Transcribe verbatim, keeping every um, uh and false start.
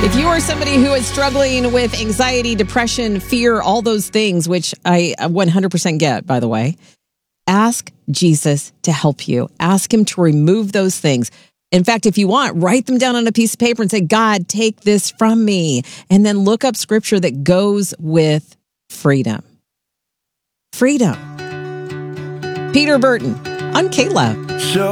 If you are somebody who is struggling with anxiety, depression, fear, all those things, which I one hundred percent get, by the way, ask Jesus to help you. Ask him to remove those things. In fact, if you want, write them down on a piece of paper and say, God, take this from me. And then look up scripture that goes with freedom. Freedom. Peter Burton. I'm Kayla. So